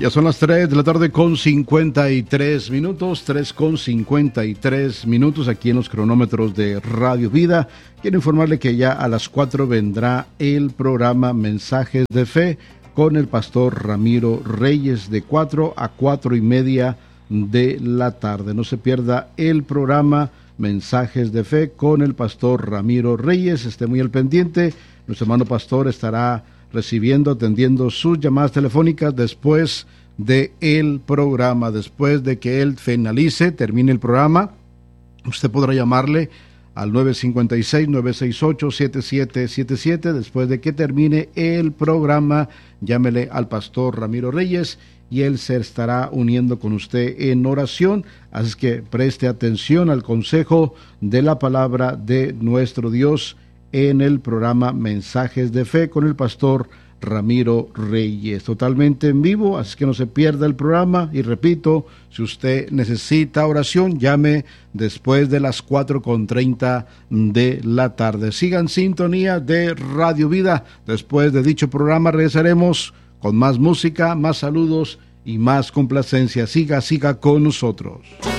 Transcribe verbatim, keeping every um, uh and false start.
Ya son las tres de la tarde con cincuenta y tres minutos, tres con cincuenta y tres minutos aquí en los cronómetros de Radio Vida. Quiero informarle que ya a las cuatro vendrá el programa Mensajes de Fe con el pastor Ramiro Reyes de cuatro a cuatro y media de la tarde. No se pierda el programa Mensajes de Fe con el pastor Ramiro Reyes. Esté muy al pendiente. Nuestro hermano pastor estará recibiendo, atendiendo sus llamadas telefónicas después de el programa, después de que él finalice, termine el programa. Usted podrá llamarle al nueve cinco seis, nueve seis ocho, siete siete siete siete. Después de que termine el programa, llámele al pastor Ramiro Reyes y él se estará uniendo con usted en oración. Así que preste atención al consejo de la palabra de nuestro Dios en el programa Mensajes de Fe con el pastor Ramiro Reyes, totalmente en vivo, así que no se pierda el programa. Y repito, si usted necesita oración, llame después de las cuatro con treinta de la tarde. Sigan sintonía de Radio Vida. Después de dicho programa regresaremos con más música, más saludos y más complacencia. Siga, siga con nosotros.